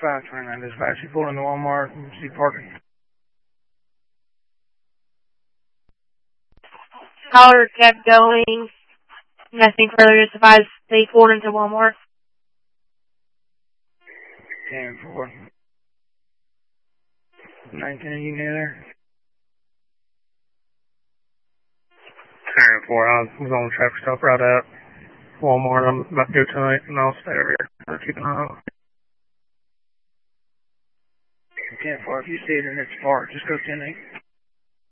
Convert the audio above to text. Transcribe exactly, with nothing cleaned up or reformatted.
five twenty-nine dispatch. You pulled into Walmart and see parking. Caller kept going. Nothing further justifies they pulled into Walmart. ten four. nineteen, you near there? ten four, I was on the traffic stop right at Walmart. I'm about to go tonight, and I'll stay over here. I'll keep an eye on it. ten four, if you see it and it's parked, just go ten eight.